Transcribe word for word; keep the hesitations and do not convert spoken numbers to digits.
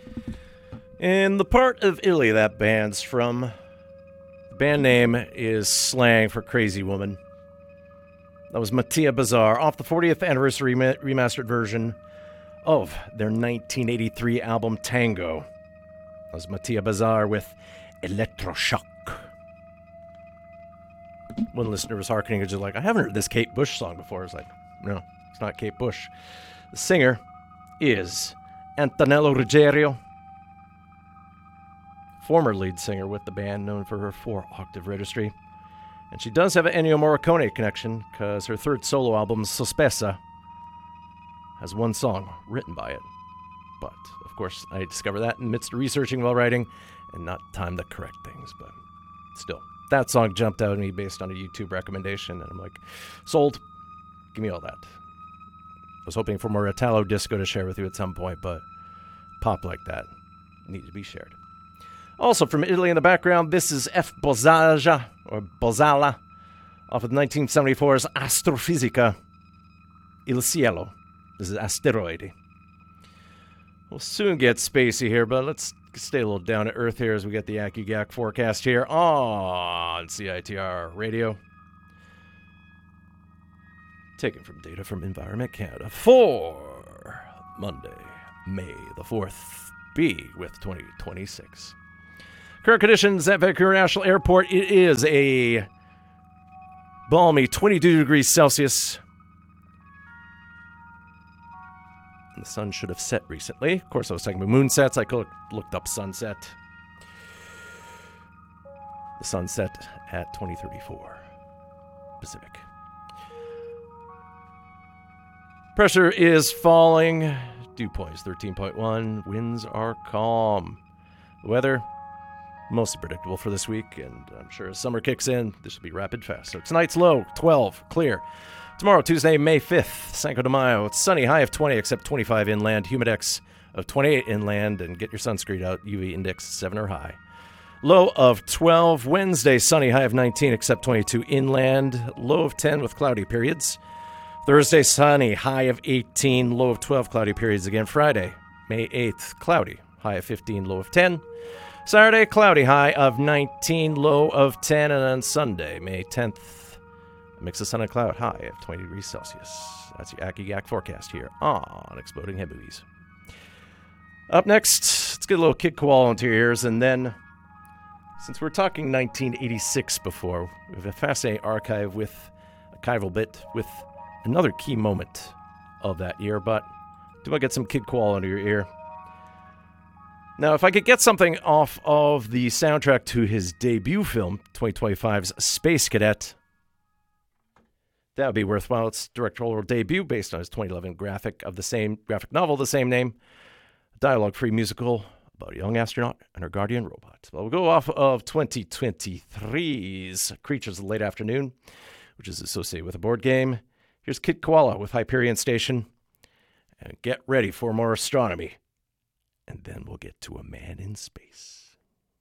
In the part of Italy that band's from, the band name is slang for crazy woman. That was Mattia Bazar off the fortieth anniversary remastered version of their nineteen eighty-three album Tango. That was Mattia Bazar with Electroshock. One listener was hearkening and just like, I haven't heard this Kate Bush song before. I was like, no, it's not Kate Bush. The singer is Antonello Ruggiero, former lead singer with the band, known for her four-octave registry. And she does have an Ennio Morricone connection, because her third solo album, Sospesa, has one song written by it. But, of course, I discovered that in the midst of researching while writing, and not time to correct things, but still. That song jumped out at me based on a YouTube recommendation, and I'm like, sold. Give me all that. I was hoping for more Italo disco to share with you at some point, but pop like that needed to be shared. Also from Italy in the background, this is F. Bozzaga, or Bozzala, off of nineteen seventy-four's Astrofisica, Il Cielo. This is Asteroidi. We'll soon get spacey here, but let's stay a little down to earth here as we get the AccuGac forecast here on C I T R Radio. Taken from data from Environment Canada for Monday, May the fourth, B with twenty twenty-six. Current conditions at Vancouver National Airport, it is a balmy twenty-two degrees Celsius. And the sun should have set recently. Of course, I was talking about moon sets. I looked up sunset. The sunset at twenty thirty-four Pacific. Pressure is falling. Dew point is thirteen point one. Winds are calm. The weather, mostly predictable for this week, and I'm sure as summer kicks in, this will be rapid fast. So tonight's low, twelve, clear. Tomorrow, Tuesday, May fifth, Cinco de Mayo. It's sunny, high of twenty, except twenty-five inland, humidex of twenty-eight inland, and get your sunscreen out, U V index seven or high. Low of twelve. Wednesday, sunny, high of nineteen, except twenty-two inland, low of ten with cloudy periods. Thursday, sunny, high of eighteen, low of twelve, cloudy periods again. Friday, May eighth, cloudy, high of fifteen, low of ten. Saturday, cloudy, high of nineteen, low of ten. And on Sunday, May tenth, a mix of sun and cloud, high of twenty degrees Celsius. That's your AccuGac forecast here on Exploding Head Movies. Up next, let's get a little Kid Koala into your ears, and then, since we're talking nineteen eighty-six before, we have a fascinating archive with a archival bit with another key moment of that year, but do I get some Kid Koala into your ear? Now, if I could get something off of the soundtrack to his debut film, twenty twenty-five's Space Cadet, that would be worthwhile. It's directorial debut based on his twenty eleven graphic of the same graphic novel, the same name, a dialogue-free musical about a young astronaut and her guardian robot. Well, we'll go off of twenty twenty-three's Creatures of the Late Afternoon, which is associated with a board game. Here's Kid Koala with Hyperion Station. And get ready for more astronomy. And then we'll get to A Man in Space.